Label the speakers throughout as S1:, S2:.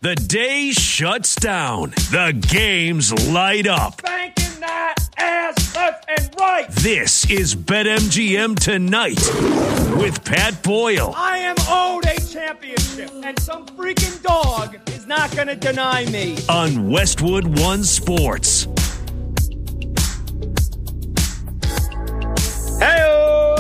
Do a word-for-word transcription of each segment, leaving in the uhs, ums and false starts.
S1: The day shuts down. The games light up.
S2: Banking that ass left and right.
S1: This is BetMGM Tonight with Pat Boyle.
S2: I am owed a championship, and some freaking dog is not going to deny me.
S1: On Westwood One Sports.
S2: Hey-o!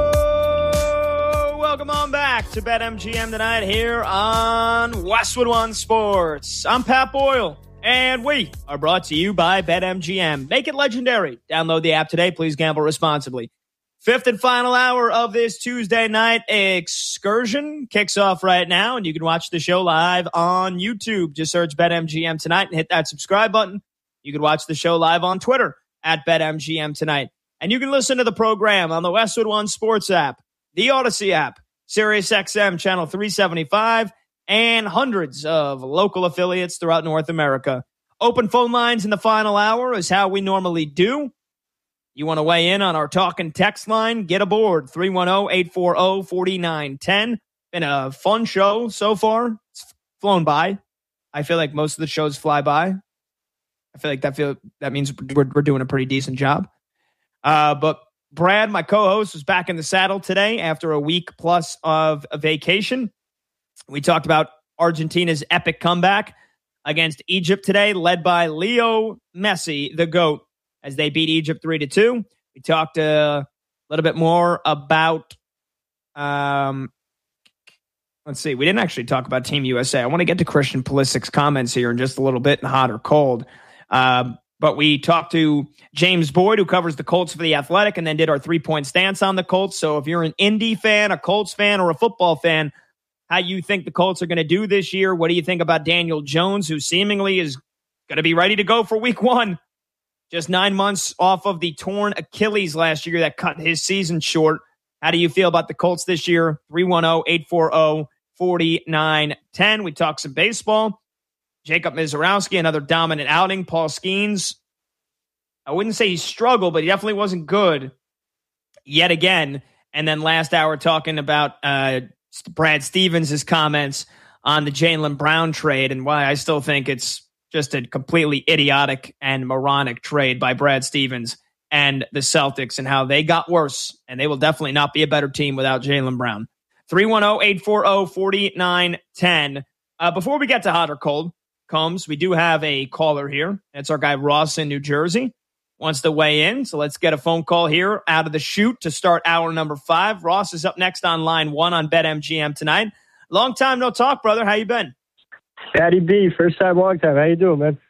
S2: Welcome on back to BetMGM Tonight here on Westwood One Sports. I'm Pat Boyle, and we are brought to you by BetMGM. Make it legendary. Download the app today. Please gamble responsibly. Fifth and final hour of this Tuesday night excursion kicks off right now, and you can watch the show live on YouTube. Just search BetMGM Tonight and hit that subscribe button. You can watch the show live on Twitter at BetMGM Tonight. And you can listen to the program on the Westwood One Sports app, the Odyssey app, SiriusXM Channel three seventy-five, and hundreds of local affiliates throughout North America. Open phone lines in the final hour is how we normally do. You want to weigh in on our talk and text line? Get aboard, three one zero, eight four zero, four nine one zero. Been a fun show so far. It's flown by. I feel like most of the shows fly by. I feel like that feel that means we're, we're doing a pretty decent job. Uh, but Brad, my co-host, was back in the saddle today after a week plus of a vacation. We talked about Argentina's epic comeback against Egypt today, led by Leo Messi, the GOAT, as they beat Egypt three to two. We talked uh, a little bit more about, um, let's see, we didn't actually talk about Team U S A. I want to get to Christian Pulisic's comments here in just a little bit, in hot or cold. Um, But we talked to James Boyd, who covers the Colts for The Athletic, and then did our three-point stance on the Colts. So if you're an Indy fan, a Colts fan, or a football fan, how you think the Colts are going to do this year? What do you think about Daniel Jones, who seemingly is going to be ready to go for week one? Just nine months off of the torn Achilles last year that cut his season short. How do you feel about the Colts this year? three one zero, eight four zero, four nine one zero. We talk some baseball. Jacob Mizorowski, another dominant outing. Paul Skeens, I wouldn't say he struggled, but he definitely wasn't good yet again. And then last hour talking about uh, Brad Stevens' comments on the Jaylen Brown trade and why I still think it's just a completely idiotic and moronic trade by Brad Stevens and the Celtics and how they got worse, and they will definitely not be a better team without Jaylen Brown. three one zero, eight four zero, four nine one zero. Uh, before we get to hot or cold, Combs, we do have a caller here. It's our guy Ross in New Jersey. Wants to weigh in, so let's get a phone call here out of the chute to start hour number five. Ross is up next on line one on BetMGM Tonight. Long time no talk, brother. How you been?
S3: Patty B, first time, long time. How you doing, man?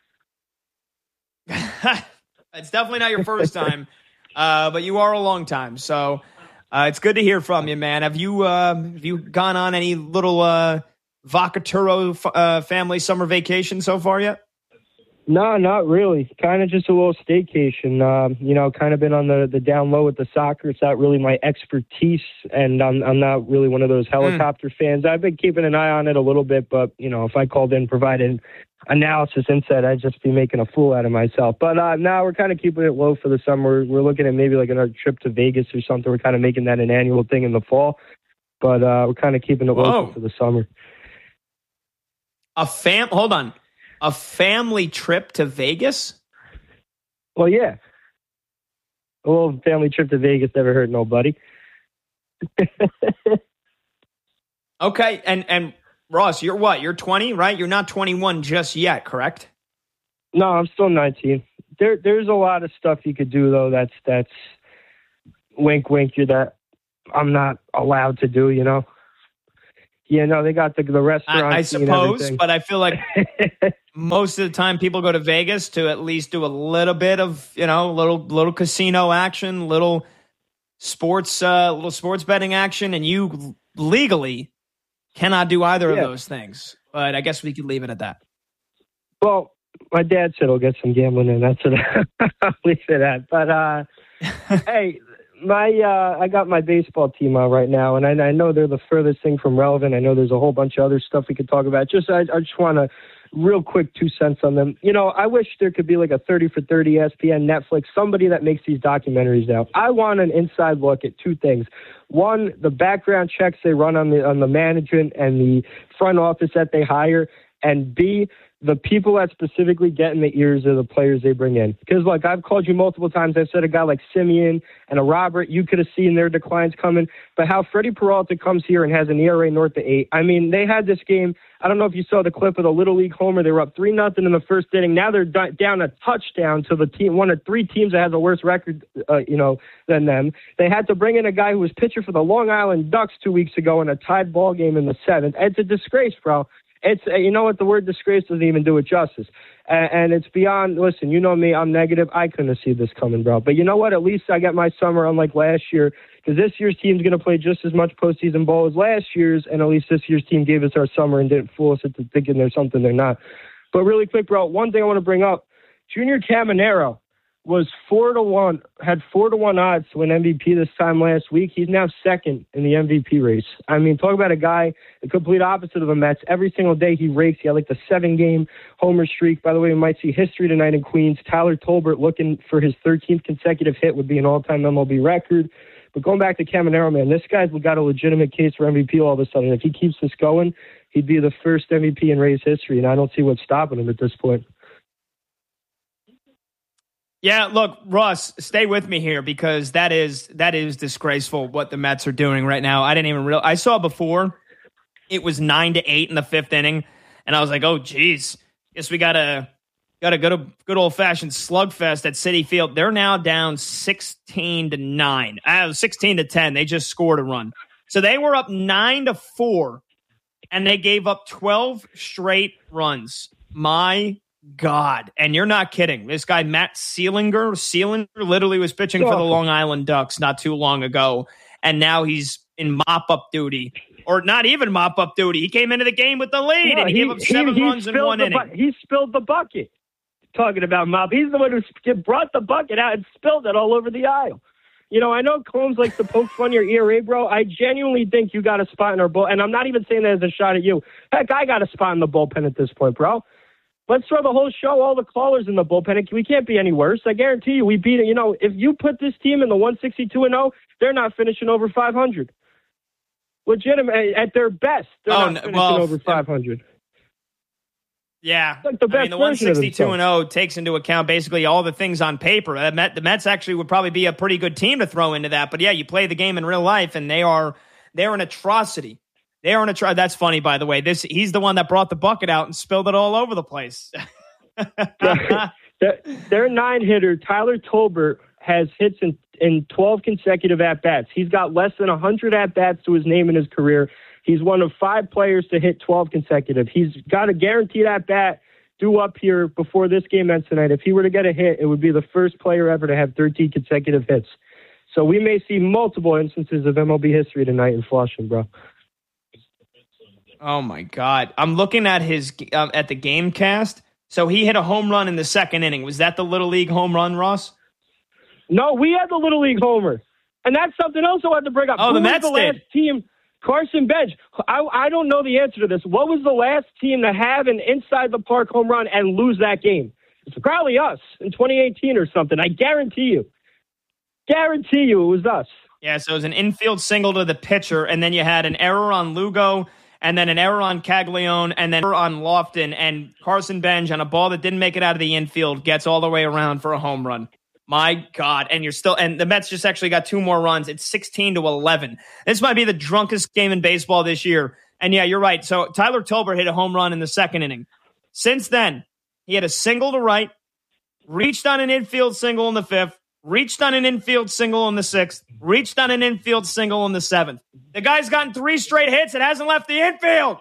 S2: It's definitely not your first time, uh, but you are a long time. So uh, it's good to hear from you, man. Have you uh, have you gone on any little uh, Vacaturo uh, family summer vacation so far yet?
S3: No, not really. Kind of just a little staycation. Um, you know, kind of been on the, the down low with the soccer. It's not really my expertise, and I'm I'm not really one of those helicopter mm. fans. I've been keeping an eye on it a little bit, but, you know, if I called in providing analysis insight, I'd just be making a fool out of myself. But uh, now we're kind of keeping it low for the summer. We're looking at maybe like another trip to Vegas or something. We're kind of making that an annual thing in the fall, but uh, we're kind of keeping it low for the summer.
S2: A fam, hold on. A family trip to Vegas?
S3: Well, yeah. A little family trip to Vegas never hurt nobody.
S2: Okay, and and Ross, you're what? You're twenty, right? You're not twenty-one just yet, correct?
S3: No, I'm still nineteen. There, there's a lot of stuff you could do though. That's that's wink, wink. You're that I'm not allowed to do. You know. Yeah, no, they got the the restaurant.
S2: I, I suppose, but I feel like most of the time people go to Vegas to at least do a little bit of, you know, little little casino action, little sports, uh, little sports betting action, and you legally cannot do either yeah. of those things. But I guess we could leave it at that.
S3: Well, my dad said he'll get some gambling in. That's what I'll leave it at. But uh, hey. My, uh, I got my baseball team out right now, and I, I know they're the furthest thing from relevant. I know there's a whole bunch of other stuff we could talk about. Just, I, I just want to real quick two cents on them. You know, I wish there could be like a thirty for thirty E S P N, Netflix, somebody that makes these documentaries now. I want an inside look at two things. One, the background checks they run on the on the management and the front office that they hire. and B, the people that specifically get in the ears of the players they bring in. Because, look, I've called you multiple times. I've said a guy like Simeon and a Robert, you could have seen their declines coming. But how Freddie Peralta comes here and has an E R A north of eight. I mean, they had this game. I don't know if you saw the clip of the Little League homer. They were up three nothing in the first inning. Now they're d- down a touchdown to the team, one of three teams that has a worse record, uh, you know, than them. They had to bring in a guy who was pitcher for the Long Island Ducks two weeks ago in a tied ball game in the seventh. It's a disgrace, bro. It's, you know what, the word disgrace doesn't even do it justice. And, and it's beyond, listen, you know me, I'm negative. I couldn't have seen this coming, bro. But you know what? At least I got my summer, unlike last year, because this year's team's going to play just as much postseason ball as last year's, and at least this year's team gave us our summer and didn't fool us into thinking there's something they're not. But really quick, bro, one thing I want to bring up, Junior Caminero was four to one, had four to one odds to win M V P this time last week. He's now second in the M V P race. I mean, talk about a guy, the complete opposite of the Mets. Every single day he rakes. He had like the seven-game homer streak. By the way, we might see history tonight in Queens. Tyler Tolbert looking for his thirteenth consecutive hit would be an all-time M L B record. But going back to Caminero, man, this guy's got a legitimate case for M V P all of a sudden. If he keeps this going, he'd be the first M V P in Rays history, and I don't see what's stopping him at this point.
S2: Yeah, look, Ross, stay with me here because that is that is disgraceful what the Mets are doing right now. I didn't even real I saw before it was nine to eight in the fifth inning, and I was like, oh geez, guess we got a got a good good old fashioned slugfest at Citi Field. They're now down sixteen to nine, uh, sixteen to ten. They just scored a run, so they were up nine to four, and they gave up twelve straight runs. My God, and you're not kidding. This guy, Matt Seelinger, Seelinger literally was pitching for the Long Island Ducks not too long ago, and now he's in mop-up duty, or not even mop-up duty. He came into the game with the lead,
S3: no,
S2: and he,
S3: he
S2: gave up seven
S3: he, he
S2: runs in one inning.
S3: Bu- he spilled the bucket. Talking about mop. He's the one who brought the bucket out and spilled it all over the aisle. You know, I know Combs likes to poke fun your E R A, bro. I genuinely think you got a spot in our bull, and I'm not even saying that as a shot at you. Heck, I got a spot in the bullpen at this point, bro. Let's throw the whole show, all the callers in the bullpen. We can't be any worse. I guarantee you we beat it. You know, if you put this team in the one sixty-two and oh, they're not finishing over five hundred. Legitimate, at their best, they're
S2: oh,
S3: not finishing
S2: well,
S3: over five hundred.
S2: Yeah.
S3: Like the best
S2: I mean, the one sixty-two and oh takes into account basically all the things on paper. The, Met, the Mets actually would probably be a pretty good team to throw into that. But yeah, you play the game in real life, and they are they're an atrocity. They are in a try. That's funny, by the way. This he's the one that brought the bucket out and spilled it all over the place.
S3: their, their nine hitter Tyler Tolbert has hits in, in twelve consecutive at bats. He's got less than one hundred at bats to his name in his career. He's one of five players to hit twelve consecutive. He's got a guaranteed at bat due up here before this game ends tonight. If he were to get a hit, it would be the first player ever to have thirteen consecutive hits. So we may see multiple instances of M L B history tonight in Flushing, bro.
S2: Oh my God! I'm looking at his um, at the game cast. So he hit a home run in the second inning. Was that the Little League home run, Ross?
S3: No, we had the Little League homer, and that's something else I wanted to bring up.
S2: Oh,
S3: Who
S2: the
S3: was
S2: Mets
S3: the last
S2: did.
S3: team? Carson Bench. I, I don't know the answer to this. What was the last team to have an inside the park home run and lose that game? It's probably us in twenty eighteen or something. I guarantee you. Guarantee you, it was us.
S2: Yeah. So it was an infield single to the pitcher, and then you had an error on Lugo. And then an error on Caglione, and then an error on Lofton, and Carson Bench on a ball that didn't make it out of the infield gets all the way around for a home run. My God. And you're still, and the Mets just actually got two more runs. It's sixteen to eleven. This might be the drunkest game in baseball this year. And yeah, you're right. So Tyler Tolbert hit a home run in the second inning. Since then, he had a single to right, reached on an infield single in the fifth, reached on an infield single in the sixth, reached on an infield single in the seventh. The guy's gotten three straight hits and hasn't left the infield.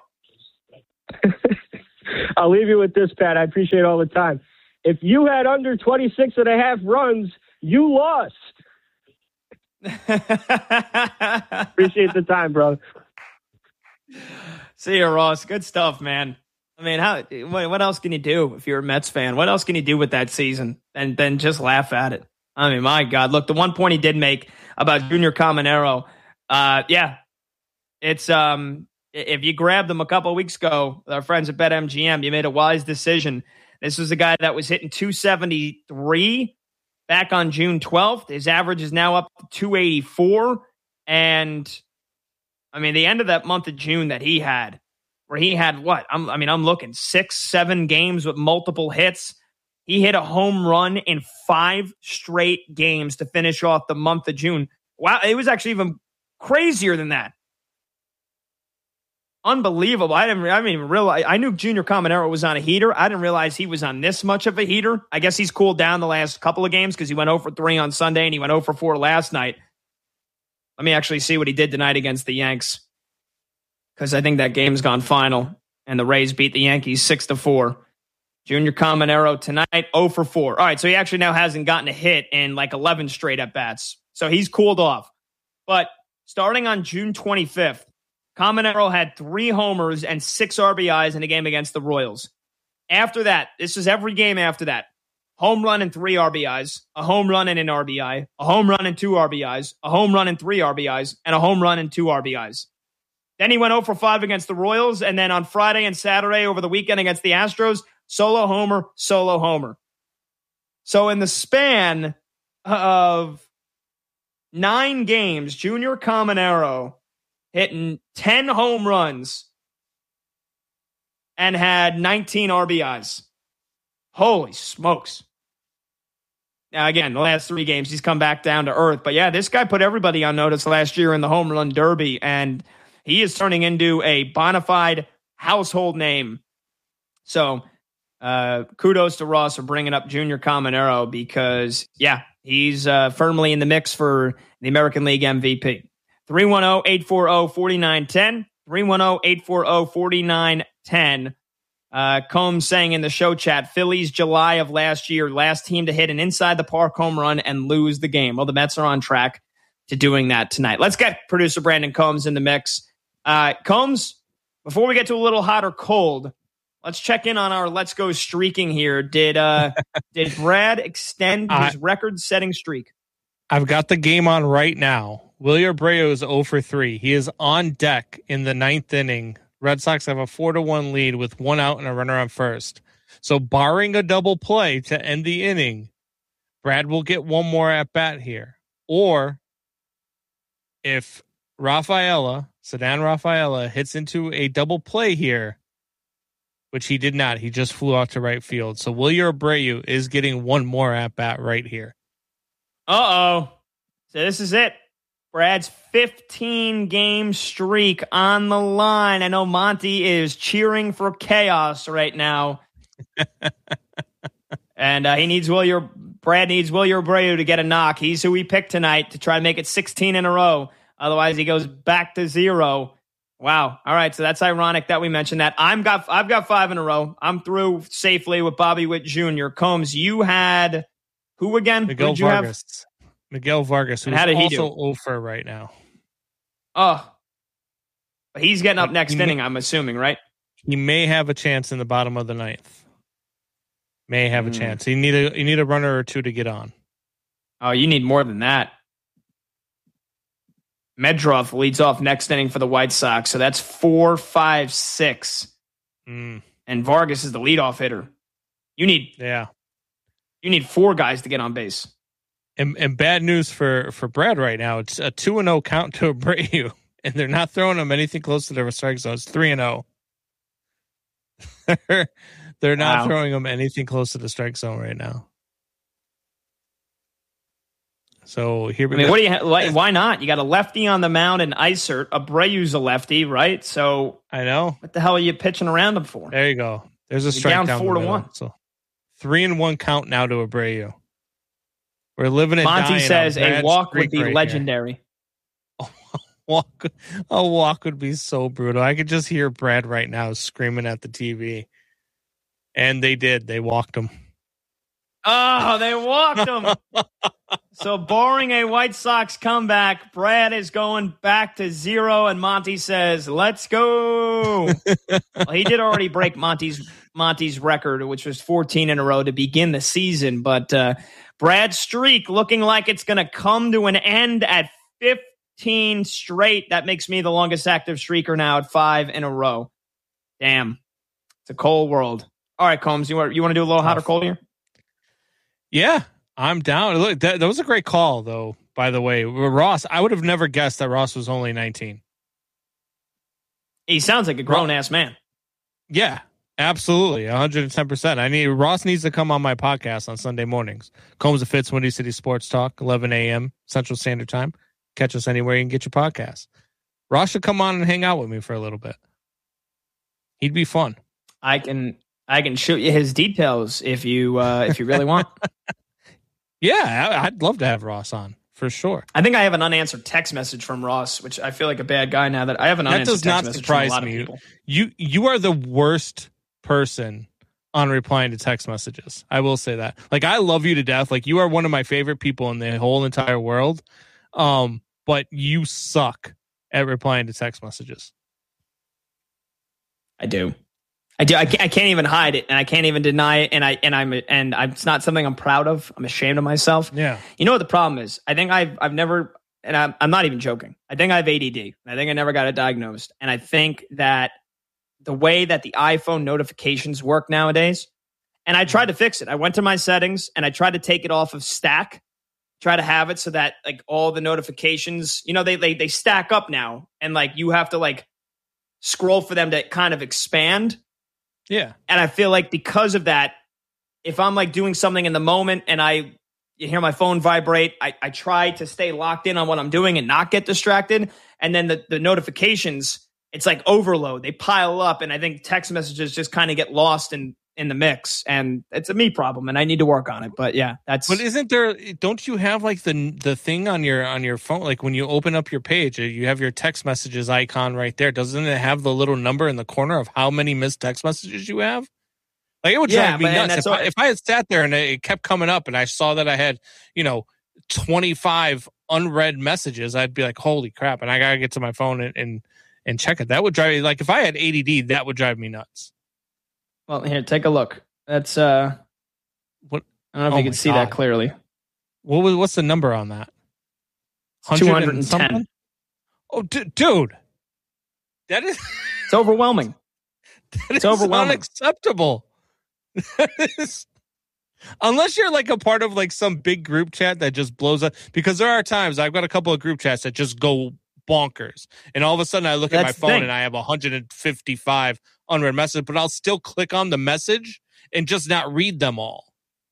S3: I'll leave you with this, Pat. I appreciate all the time. If you had under twenty-six and a half runs, you lost. Appreciate the time, bro.
S2: See you, Ross. Good stuff, man. I mean, how? What, what else can you do if you're a Mets fan? What else can you do with that season? And then just laugh at it. I mean, my God. Look, the one point he did make about Junior Caminero, uh, yeah, it's um, if you grabbed them a couple of weeks ago, our friends at BetMGM, you made a wise decision. This was a guy that was hitting two seventy-three back on June twelfth. His average is now up to two eighty-four. And, I mean, the end of that month of June that he had, where he had what? I'm, I mean, I'm looking six, seven games with multiple hits. He hit a home run in five straight games to finish off the month of June. Wow, it was actually even crazier than that. Unbelievable. I didn't, I didn't even realize. I knew Junior Caminero was on a heater. I didn't realize he was on this much of a heater. I guess he's cooled down the last couple of games because he went oh for three on Sunday and he went oh for four last night. Let me actually see what he did tonight against the Yanks, because I think that game's gone final and the Rays beat the Yankees six to four. Junior Caminero tonight, oh for four. All right, so he actually now hasn't gotten a hit in like eleven straight at-bats. So he's cooled off. But starting on June twenty-fifth, Caminero had three homers and six R B Is in a game against the Royals. After that, this is every game after that. Home run and three R B Is, a home run and an R B I, a home run and two R B Is, a home run and three R B Is, and a home run and two R B Is. Then he went oh for five against the Royals, and then on Friday and Saturday over the weekend against the Astros, solo homer, solo homer. So in the span of nine games, Junior Caminero hitting ten home runs and had nineteen R B Is. Holy smokes. Now, again, the last three games, he's come back down to earth. But yeah, this guy put everybody on notice last year in the home run derby, and he is turning into a bona fide household name. So uh, kudos to Ross for bringing up Junior Caminero because, yeah, he's uh, firmly in the mix for the American League M V P. three one zero, eight four zero, four nine one zero. three one zero, eight four zero, four nine one zero. Uh, Combs saying in the show chat, Phillies July of last year, last team to hit an inside the park home run and lose the game. Well, the Mets are on track to doing that tonight. Let's get producer Brandon Combs in the mix. Uh, Combs, before we get to a little hot or cold, let's check in on our Let's Go streaking here. Did uh, did Brad extend his uh, record-setting streak?
S4: I've got the game on right now. Wilyer Abreu is oh for three. He is on deck in the ninth inning. Red Sox have a four to one lead with one out and a runner on first. So barring a double play to end the inning, Brad will get one more at bat here. Or if Rafaela, Sedan Rafaela, hits into a double play here, which he did not, he just flew out to right field. So Wilyer Abreu is getting one more at bat right here.
S2: Uh-oh. So this is it. Brad's fifteen-game streak on the line. I know Monty is cheering for chaos right now. and uh, he needs Wilyer, Brad needs Wilyer Abreu to get a knock. He's who we picked tonight to try to make it sixteen in a row. Otherwise, he goes back to zero. Wow. All right, so that's ironic that we mentioned that. I'm got, I've got five in a row. I'm through safely with Bobby Witt Junior Combs, you had who again?
S4: Miguel
S2: Who did you
S4: Vargas.
S2: have?
S4: Miguel Vargas, who's also oh for right now.
S2: Oh, he's getting up next he inning, may, I'm assuming, right?
S4: He may have a chance in the bottom of the ninth. May have mm. a chance. You need a you need a runner or two to get on.
S2: Oh, you need more than that. Medroff leads off next inning for the White Sox, so that's four, five, six.
S4: Mm.
S2: And Vargas is the leadoff hitter. You need
S4: yeah.
S2: You need four guys to get on base.
S4: And, and bad news for, for Brad right now. It's a two and oh count to Abreu, and they're not throwing him anything close to their strike zone. It's three and oh. They're not wow. throwing him anything close to the strike zone right now. So here we
S2: I mean,
S4: go.
S2: What do you ha- why not? You got a lefty on the mound and Isert. Abreu's a lefty, right? So
S4: I know.
S2: What the hell are you pitching around him for?
S4: There you go. There's a strike
S2: down,
S4: down
S2: four
S4: to
S2: middle. one.
S4: So three and one count now to Abreu. We're living it.
S2: Monty says a walk would be
S4: right
S2: legendary.
S4: A walk, a walk would be so brutal. I could just hear Brad right now screaming at the T V. And they did. They walked him.
S2: Oh, they walked him. So barring a White Sox comeback, Brad is going back to zero, and Monty says, let's go. Well, he did already break Monty's Monty's record, which was fourteen in a row to begin the season, but uh, Brad's streak looking like it's going to come to an end at fifteen straight. That makes me the longest active streaker now at five in a row. Damn. It's a cold world. All right, Combs, you want you want to do a little hot or cold here?
S4: Yeah, I'm down. Look, that, that was a great call, though, by the way. Ross, I would have never guessed that Ross was only nineteen.
S2: He sounds like a grown ass man.
S4: Yeah, absolutely. one hundred ten percent. I need Ross needs to come on my podcast on Sunday mornings. Combs and Fitz, Windy City Sports Talk, eleven a.m. Central Standard Time. Catch us anywhere you can get your podcast. Ross should come on and hang out with me for a little bit. He'd be fun.
S2: I can I can shoot you his details if you uh, if you really want.
S4: Yeah, I'd love to have Ross on for sure.
S2: I think I have an unanswered text message from Ross, which I feel like a bad guy now that I have an
S4: that
S2: unanswered
S4: does
S2: text
S4: not
S2: message
S4: surprise
S2: from a lot
S4: me.
S2: of people.
S4: You you are the worst person on replying to text messages. I will say that. Like, I love you to death. Like, you are one of my favorite people in the whole entire world. Um, but you suck at replying to text messages.
S2: I do. I do. I can't, I can't even hide it, and I can't even deny it. And I and I'm and I'm, it's not something I'm proud of. I'm ashamed of myself.
S4: Yeah.
S2: You know what the problem is? I think I've I've never, and I'm I'm not even joking. I think I have A D D. I think I never got it diagnosed, and I think that the way that the iPhone notifications work nowadays, and I tried to fix it. I went to my settings and I tried to take it off of stack, try to have it so that like all the notifications, you know, they they they stack up now, and like you have to like scroll for them to kind of expand.
S4: Yeah.
S2: And I feel like because of that, if I'm like doing something in the moment and I you hear my phone vibrate, I, I try to stay locked in on what I'm doing and not get distracted. And then the, the notifications, it's like overload. They pile up. And I think text messages just kind of get lost in, in the mix. And it's a me problem and I need to work on it. But yeah, that's.
S4: But isn't there, don't you have like the the thing on your on your phone? Like when you open up your page, you have your text messages icon right there. Doesn't it have the little number in the corner of how many missed text messages you have? Like it would drive
S2: yeah,
S4: me
S2: but,
S4: nuts. If,
S2: all,
S4: I, if I had sat there and it kept coming up and I saw that I had, you know, twenty-five unread messages, I'd be like, holy crap. And I got to get to my phone and, and, and check it. That would drive me, like if I had A D D, that would drive me nuts.
S2: Well, here, take a look. That's, uh,
S4: what?
S2: I don't know if
S4: oh
S2: you can see
S4: God.
S2: that clearly.
S4: What was, what's the number on that?
S2: two hundred ten.
S4: Oh, d- dude. That is,
S2: it's overwhelming.
S4: That
S2: it's
S4: is
S2: overwhelming.
S4: Unacceptable. That is, unless you're like a part of like some big group chat that just blows up, because there are times I've got a couple of group chats that just go bonkers, and all of a sudden I look
S2: That's
S4: at my phone and I have one hundred fifty-five unread messages, but I'll still click on the message and just not read them all.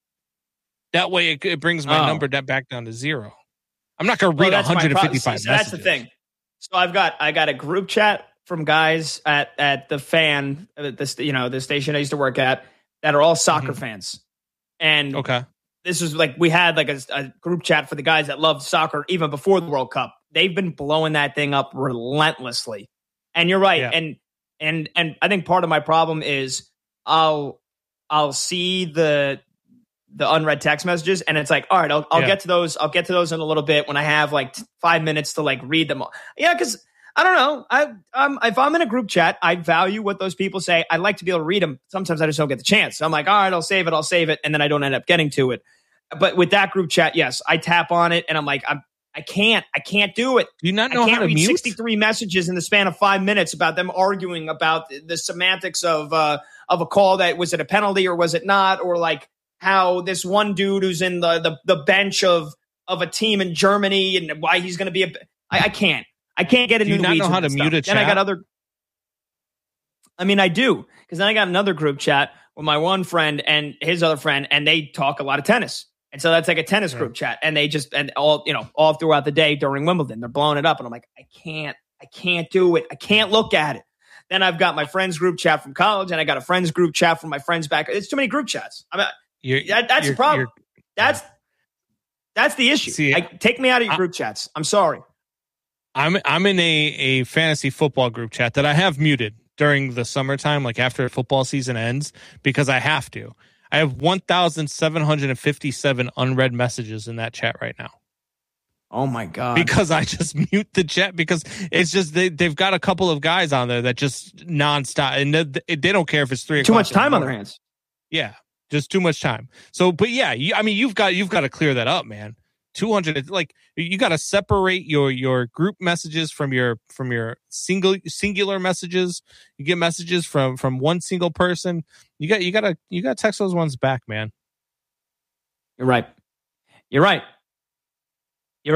S4: That way it, it brings my
S2: oh.
S4: number back down to zero. I'm not going to read
S2: well,
S4: one hundred fifty-five
S2: See, so
S4: messages.
S2: That's the thing. So I've got I got a group chat from guys at at the fan, this you know the station I used to work at, that are all soccer mm-hmm. fans, and
S4: okay,
S2: this was like we had like a, a group chat for the guys that loved soccer even before the World Cup. They've been blowing that thing up relentlessly, and you're right, yeah. and and and I think part of my problem is I'll I'll see the. the unread text messages, and it's like, all right, I'll, I'll yeah. get to those. I'll get to those in a little bit when I have like t- five minutes to like read them all. Yeah. Cause I don't know. I, um, if I'm in a group chat, I value what those people say. I like to be able to read them. Sometimes I just don't get the chance. So I'm like, all right, I'll save it. I'll save it. And then I don't end up getting to it. But with that group chat, yes, I tap on it and I'm like, I'm, I can't, I can't do it.
S4: Do you not know
S2: I can't
S4: how to
S2: read
S4: mute?
S2: sixty-three messages in the span of five minutes about them arguing about the, the semantics of, uh, of a call that was it a penalty or was it not? Or like, how this one dude who's in the, the, the bench of, of a team in Germany and why he's going to be a I, I can't I can't get into
S4: do you
S2: the
S4: not
S2: weeds
S4: know how to
S2: stuff.
S4: mute a
S2: Then
S4: chat?
S2: I got other I mean I do because then I got another group chat with my one friend and his other friend and they talk a lot of tennis, and so that's like a tennis yeah. group chat, and they just and all you know all throughout the day during Wimbledon they're blowing it up, and I'm like I can't I can't do it I can't look at it. Then I've got my friends group chat from college and I got a friends group chat from my friends back. It's too many group chats. I mean
S4: You're,
S2: that, that's
S4: you're,
S2: the problem. That's that's the issue.
S4: See,
S2: I, take me out of your
S4: I,
S2: group chats. I'm sorry.
S4: I'm I'm in a, a fantasy football group chat that I have muted during the summertime, like after football season ends, because I have to. I have one thousand seven hundred fifty-seven unread messages in that chat right now.
S2: Oh my God.
S4: Because I just mute the chat because it's just they, they've got a couple of guys on there that just nonstop, and they, they don't care if it's three
S2: Too
S4: o'clock.
S2: much time on their hands.
S4: Yeah. Just too much time. So, but yeah, you, I mean, you've got you've got to clear that up, man. two hundred, like you got to separate your your group messages from your from your single singular messages. You get messages from from one single person. You got you got to you got to text those ones back, man.
S2: You're right. You're right. You're right.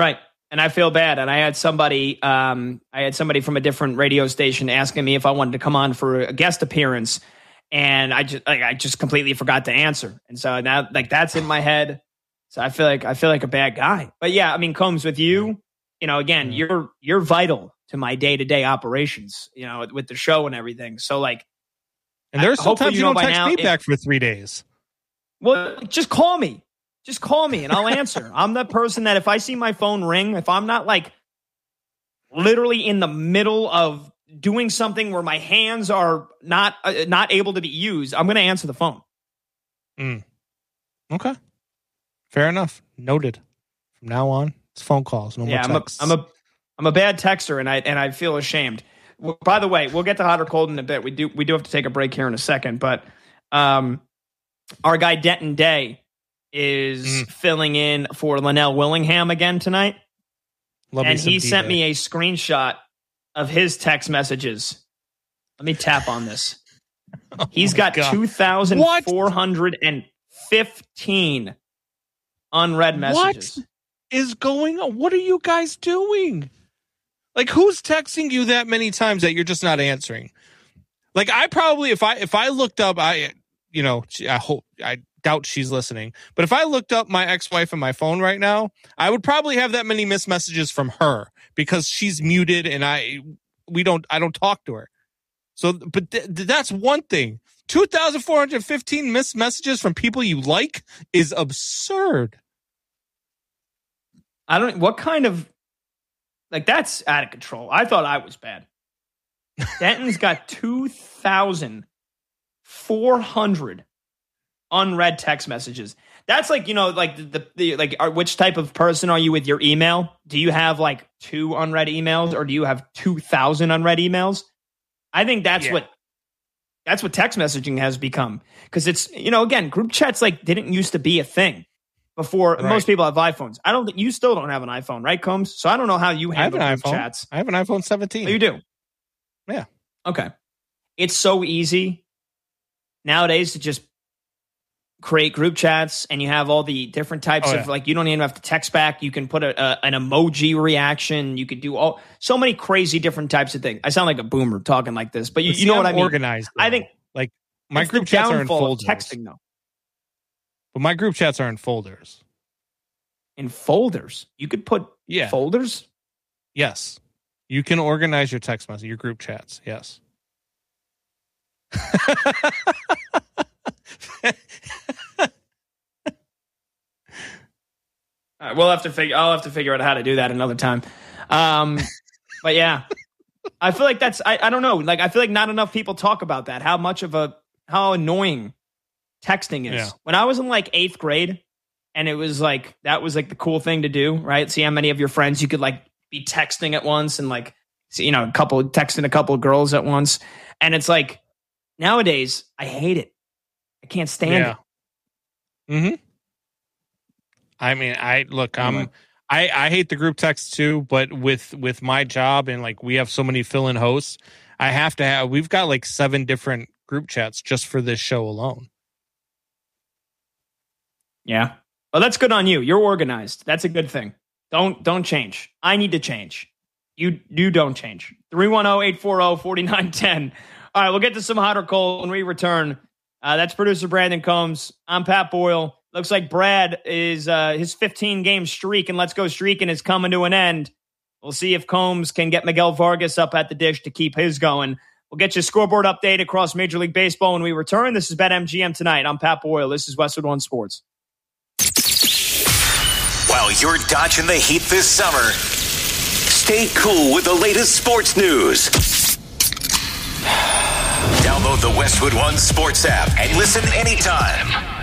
S2: and I feel bad. And I had somebody, um, I had somebody from a different radio station asking me if I wanted to come on for a guest appearance, and I just, like, I just completely forgot to answer. And so now, like, that's in my head. So I feel like I feel like a bad guy. But yeah, I mean, Combs, with you, you know, again, you're you're vital to my day to day operations, you know, with the show and everything. So like,
S4: and there's sometimes you, you know, don't text
S2: now,
S4: me
S2: if,
S4: back for three days.
S2: Well, just call me. Just call me and I'll answer. I'm the person that if I see my phone ring, if I'm not like literally in the middle of doing something where my hands are not uh, not able to be used, I'm going to answer the phone.
S4: Mm. Okay. Fair enough. Noted. From now on, it's phone calls. No
S2: yeah,
S4: more texts.
S2: I'm a, I'm a I'm a bad texter, and I and I feel ashamed. Well, by the way, we'll get to hot or cold in a bit. We do we do have to take a break here in a second, but um, our guy Denton Day is mm. filling in for Linnell Willingham again tonight, Love and he sent me a screenshot of his text messages. Let me tap on this. oh He's got two thousand four hundred fifteen unread messages.
S4: What is going on? What are you guys doing? Like, who's texting you that many times that you're just not answering? Like, I probably, if I if I looked up, I, you know, I hope, I doubt she's listening, but if I looked up my ex-wife on my phone right now, I would probably have that many missed messages from her because she's muted and I, we don't, I don't talk to her. So, but th- that's one thing. two thousand four hundred fifteen missed messages from people you like is absurd.
S2: I don't, what kind of, like, that's out of control. I thought I was bad. Denton's got two thousand four hundred unread text messages. That's like, you know, like the, the, the like, are, which type of person are you with your email? Do you have like two unread emails or do you have two thousand unread emails? I think that's yeah. what, that's what text messaging has become. Cause it's, you know, again, group chats like didn't used to be a thing before. Right. Most people have iPhones. I don't think you still don't have an iPhone, right, Combs? So I don't know how you handle
S4: I have an
S2: group
S4: iPhone.
S2: chats.
S4: I have an iPhone seventeen.
S2: Oh, you do?
S4: Yeah.
S2: Okay. It's so easy nowadays to just create group chats and you have all the different types oh, of yeah. like, you don't even have to text back. You can put a, a, an emoji reaction. You could do all so many crazy different types of things. I sound like a boomer talking like this, but you, you know what I mean?
S4: Organized.
S2: Though. I think
S4: like my group chats are in folders.
S2: Texting though.
S4: But my group chats are in folders.
S2: In folders? You could put
S4: yeah.
S2: folders?
S4: Yes. You can organize your text message, your group chats. Yes.
S2: All right, we'll have to figure. I'll have to figure out how to do that another time. Um, but yeah, I feel like that's. I, I don't know. Like I feel like not enough people talk about that. How much of a how annoying texting is. Yeah. When I was in like eighth grade, and it was like that was like the cool thing to do, right? See how many of your friends you could like be texting at once, and like see, you know, a couple texting a couple of girls at once, and it's like nowadays I hate it. I can't stand
S4: yeah.
S2: it.
S4: Mm-hmm. I mean, I look, I'm, I, I hate the group text too, but with, with my job and like, we have so many fill-in hosts, I have to have, we've got like seven different group chats just for this show alone.
S2: Yeah. Well, that's good on you. You're organized. That's a good thing. Don't, don't change. I need to change. You, you don't change. three one zero, eight four zero, four nine one zero. All right. We'll get to some hot or cold when we return. Uh, that's producer Brandon Combs. I'm Pat Boyle. Looks like Brad is uh, his fifteen game streak and Let's Go Streaking is coming to an end. We'll see if Combs can get Miguel Vargas up at the dish to keep his going. We'll get you a scoreboard update across Major League Baseball when we return. This is BetMGM Tonight. I'm Pat Boyle. This is Westwood One Sports.
S1: While you're dodging the heat this summer, stay cool with the latest sports news. Download the Westwood One Sports app and listen anytime.